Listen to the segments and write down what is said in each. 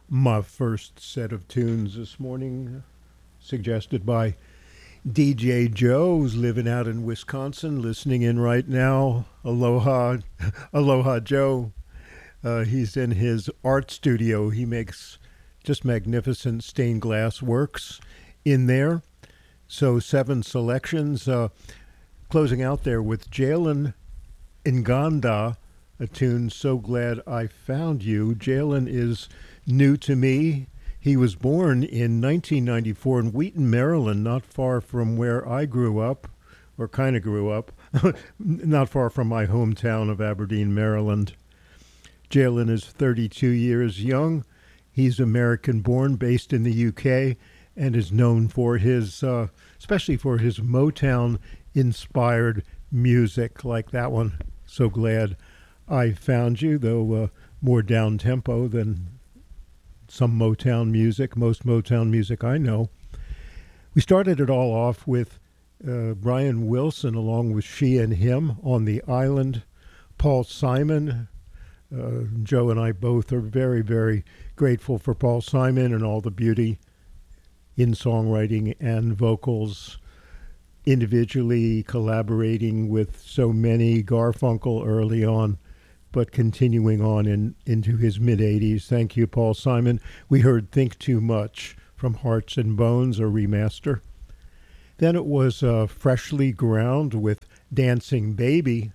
My first set of tunes this morning, suggested by DJ Joe, who's living out in Wisconsin, listening in right now. Aloha, aloha, Joe. He's in his art studio. He makes just magnificent stained glass works in there. So 7 selections. Closing out there with Jalen Nganda, a tune, So Glad I Found You. Jalen is new to me. He was born in 1994 in Wheaton, Maryland, not far from where I grew up, or kind of grew up, not far from my hometown of Aberdeen, Maryland. Jalen is 32 years young. He's American-born, based in the UK, and is known for his, especially for his Motown-inspired music like that one. So Glad I Found You, though more down-tempo than some Motown music, most Motown music I know. We started it all off with Brian Wilson along with She and Him on the Island. Paul Simon, Joe and I both are very, very grateful for Paul Simon and all the beauty in songwriting and vocals, individually collaborating with so many, Garfunkel early on, but continuing on into his mid-'80s. Thank you, Paul Simon. We heard Think Too Much from Hearts and Bones, a remaster. Then it was Freshly Ground with Dancing Baby,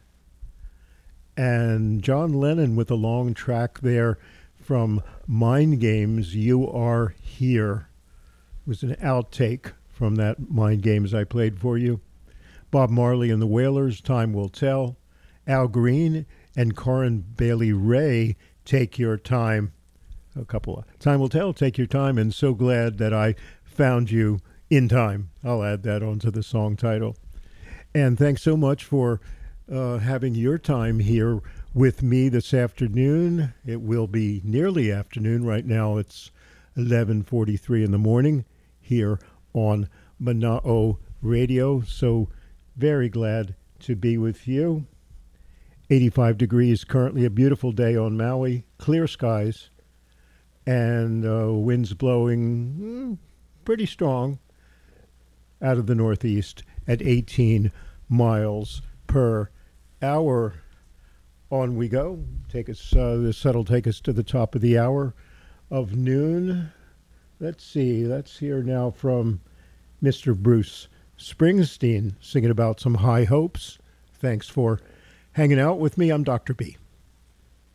and John Lennon with a long track there from Mind Games, You Are Here. It was an outtake from that Mind Games I played for you. Bob Marley and the Wailers, Time Will Tell. Al Green and Corinne Bailey Ray, Take Your Time. A couple of Time Will Tell, Take Your Time, and So Glad That I Found You in Time. I'll add that onto the song title. And thanks so much for having your time here with me this afternoon. It will be nearly afternoon. Right now it's 11:43 in the morning here on Mana'o Radio. So very glad to be with you. 85 degrees, currently a beautiful day on Maui, clear skies, and winds blowing pretty strong out of the northeast at 18 miles per hour. On we go. This set will take us to the top of the hour of noon. Let's see. Let's hear now from Mr. Bruce Springsteen singing about some high hopes. Thanks for hanging out with me. I'm Dr. B.